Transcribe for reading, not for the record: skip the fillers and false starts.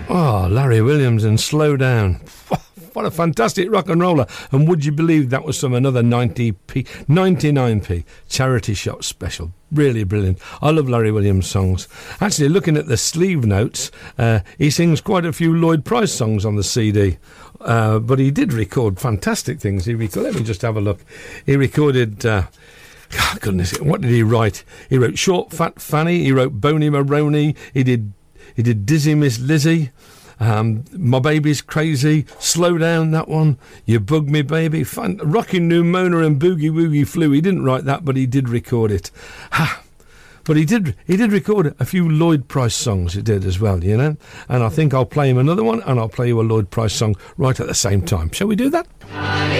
Oh, Larry Williams and Slow Down. What a fantastic rock and roller. And would you believe that was from another 99p charity shop special. Really brilliant. I love Larry Williams songs. Actually, looking at the sleeve notes, he sings quite a few Lloyd Price songs on the CD. But he did record fantastic things. Let me just have a look. He recorded... goodness, what did he write? He wrote Short Fat Fanny. He wrote Boney Maroney. He did Dizzy Miss Lizzie. My Baby's Crazy, Slow Down, that one, You Bug Me Baby, Rockin' Pneumonia and Boogie Woogie Flu. He didn't write that, but he did record it. But he did record a few Lloyd Price songs, he did as well, you know. And I think I'll play him another one, and I'll play you a Lloyd Price song right at the same time. Shall we do that?